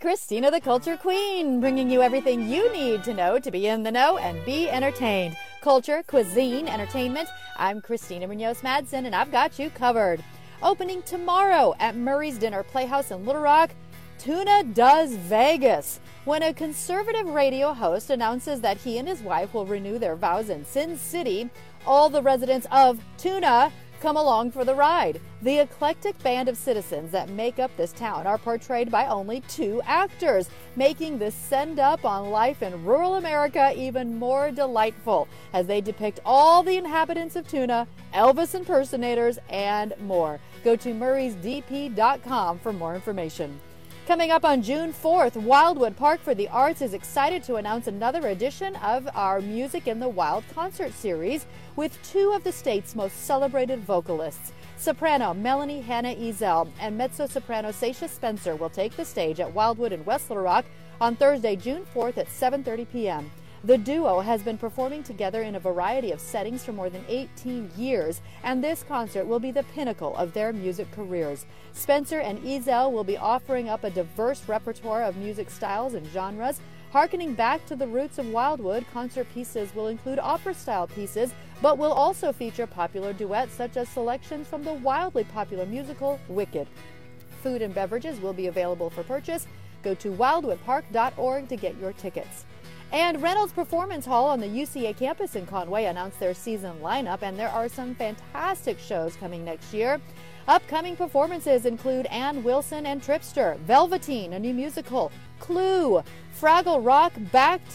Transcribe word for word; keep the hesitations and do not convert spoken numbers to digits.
Christina the Culture Queen, bringing you everything you need to know to be in the know and be entertained. Culture, cuisine, entertainment. I'm Christina Munoz-Madsen, and I've got you covered. Opening tomorrow at Murray's Dinner Playhouse in Little Rock, Tuna Does Vegas. When a conservative radio host announces that he and his wife will renew their vows in Sin City, all the residents of Tuna come along for the ride. The eclectic band of citizens that make up this town are portrayed by only two actors, making this send up on life in rural America even more delightful as they depict all the inhabitants of Tuna, Elvis impersonators, and more. Go to murrays d p dot com for more information. Coming up on June fourth, Wildwood Park for the Arts is excited to announce another edition of our Music in the Wild concert series with two of the state's most celebrated vocalists. Soprano Melanie Hannah Ezel and mezzo-soprano Sasha Spencer will take the stage at Wildwood in West Little Rock on Thursday, June fourth at seven thirty p m The duo has been performing together in a variety of settings for more than eighteen years, and this concert will be the pinnacle of their music careers. Spencer and Ezel will be offering up a diverse repertoire of music styles and genres. Harkening back to the roots of Wildwood, concert pieces will include opera-style pieces, but will also feature popular duets such as selections from the wildly popular musical Wicked. Food and beverages will be available for purchase. Go to wildwood park dot org to get your tickets. And Reynolds Performance Hall on the U C A campus in Conway announced their season lineup, and there are some fantastic shows coming next year. Upcoming performances include Ann Wilson and Tripster, Velveteen, a new musical, Clue, Fraggle Rock, Back